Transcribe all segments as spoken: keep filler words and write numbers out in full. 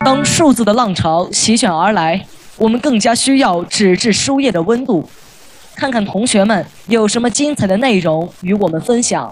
当数字的浪潮席卷而来，我们更加需要纸质书页的温度。看看同学们有什么精彩的内容与我们分享。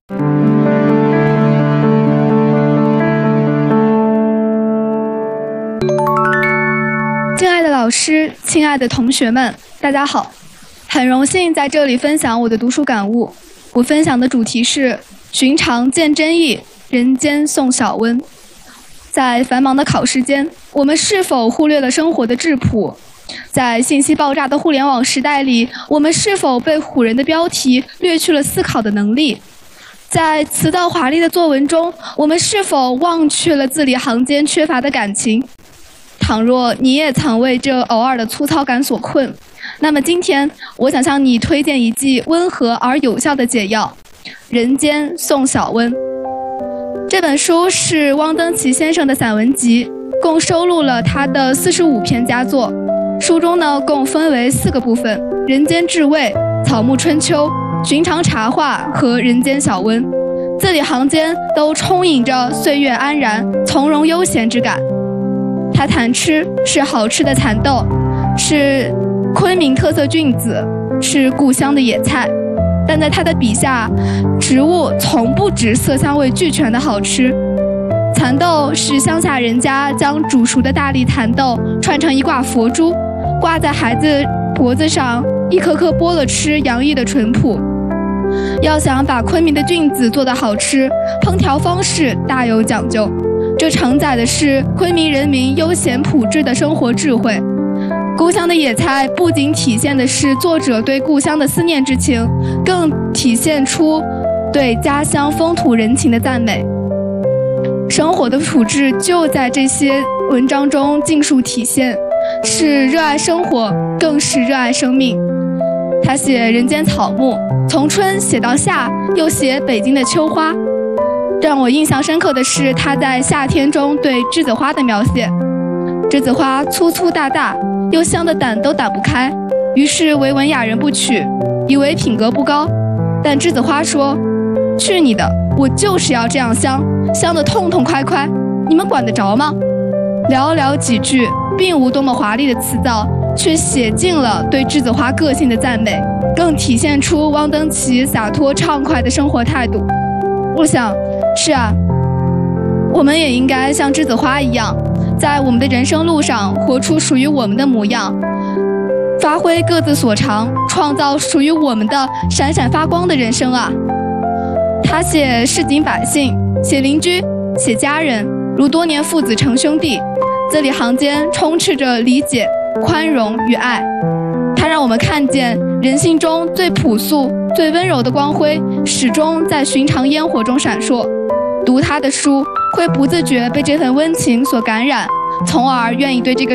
敬爱的老师，亲爱的同学们，大家好！很荣幸在这里分享我的读书感悟。我分享的主题是寻常见真意，人间送小温。在繁忙的考试间，我们是否忽略了生活的质朴？在信息爆炸的互联网时代里，我们是否被唬人的标题掠去了思考的能力？在辞藻华丽的作文中，我们是否忘却了字里行间缺乏的感情？倘若你也曾为这偶尔的粗糙感所困，那么今天我想向你推荐一剂温和而有效的解药——人间送小温。这本书是汪曾祺先生的散文集，共收录了他的四十五篇佳作。书中呢，共分为四个部分：人间至味、草木春秋、寻常茶话和人间小温。字里行间都充盈着岁月安然、从容悠闲之感。他谈吃是好吃的蚕豆，是昆明特色菌子，是故乡的野菜，但在他的笔下，植物从不止色香味俱全的好吃。蚕豆是乡下人家将煮熟的大粒蚕豆串成一挂佛珠，挂在孩子脖子上，一颗颗剥了吃，洋溢的淳朴。要想把昆明的菌子做得好吃，烹调方式大有讲究，这承载的是昆明人民悠闲朴质的生活智慧。故乡的野菜不仅体现的是作者对故乡的思念之情，更体现出对家乡风土人情的赞美。生活的朴质就在这些文章中尽数体现，是热爱生活，更是热爱生命。他写人间草木，从春写到夏，又写北京的秋花。让我印象深刻的是他在夏天中对栀子花的描写。栀子花粗粗大大，又香的掸都掸不开，于是维文雅人不取，以为品格不高。但栀子花说：“去你的，我就是要这样香，香得痛痛快快，你们管得着吗？”寥寥几句，并无多么华丽的辞藻，却写尽了对栀子花个性的赞美，更体现出汪曾祺洒脱畅快的生活态度。我想，是啊，我们也应该像栀子花一样，在我们的人生路上活出属于我们的模样，发挥各自所长，创造属于我们的闪闪发光的人生啊！他写市井百姓，写邻居，写家人，如多年父子成兄弟，字里行间充斥着理解、宽容与爱。他让我们看见人性中最朴素、最温柔的光辉，始终在寻常烟火中闪烁。读他的书，会不自觉被这份温情所感染，从而愿意对这个